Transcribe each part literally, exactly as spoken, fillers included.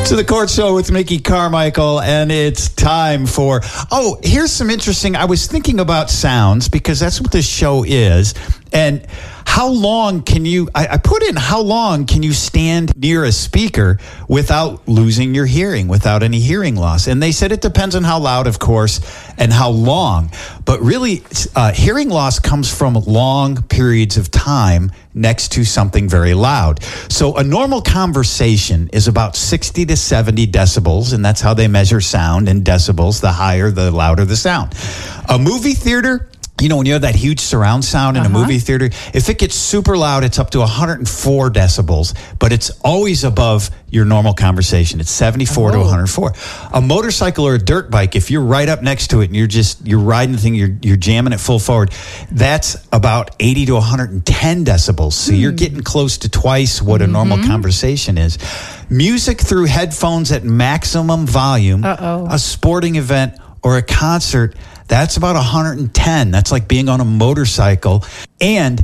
to the Court Show with Mickey Carmichael, and it's time for, oh, here's some interesting, I was thinking about sounds, because that's what this show is, and how long can you, I, I put in how long can you stand near a speaker without losing your hearing, without any hearing loss? And they said it depends on how loud, of course, and how long. But really, uh, hearing loss comes from long periods of time next to something very loud. So a normal conversation is about sixty to seventy decibels, and that's how they measure sound in decibels. The higher, the louder the sound. A movie theater, you know, when you have that huge surround sound in uh-huh. a movie theater, if it gets super loud, it's up to one hundred four decibels, but it's always above your normal conversation. It's seventy-four oh. to one hundred four. A motorcycle or a dirt bike, if you're right up next to it and you're just, you're riding the thing, you're, you're jamming it full forward, that's about eighty to one hundred ten decibels. So hmm. you're getting close to twice what a normal mm-hmm. conversation is. Music through headphones at maximum volume, Uh-oh. a sporting event or a concert, that's about one hundred ten. That's like being on a motorcycle. And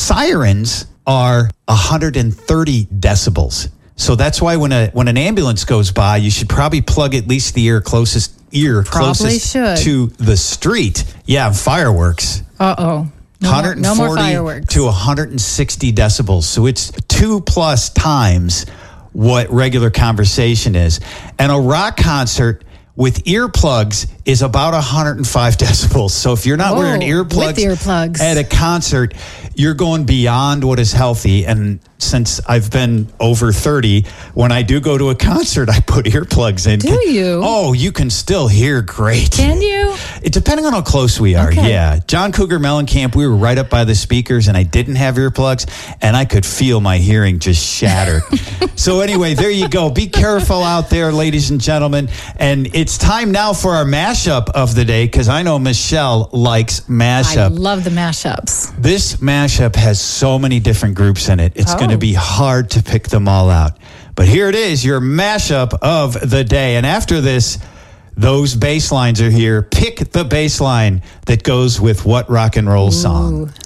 sirens are one hundred thirty decibels. So that's why when a when an ambulance goes by, you should probably plug at least the ear closest ear probably closest should. to the street. Yeah, fireworks. Uh-oh. No, one hundred forty no more fireworks. To one hundred sixty decibels. So it's two plus times what regular conversation is. And a rock concert with earplugs is about one hundred five decibels. So if you're not Whoa, wearing earplugs, with earplugs at a concert, you're going beyond what is healthy. And since I've been over thirty, when I do go to a concert, I put earplugs in. Do you? Oh, you can still hear great. Can you? It, depending on how close we are, okay. yeah. John Cougar Mellencamp, we were right up by the speakers, and I didn't have earplugs, and I could feel my hearing just shatter. So anyway, there you go. Be careful out there, ladies and gentlemen. And it's time now for our mashup of the day, because I know Michelle likes mashup. I love the mashups. This mashup has so many different groups in it. It's Oh. going to be hard to pick them all out. But here it is, your mashup of the day. And after this, those bass lines are here. Pick the bass line that goes with what rock and roll song. Ooh.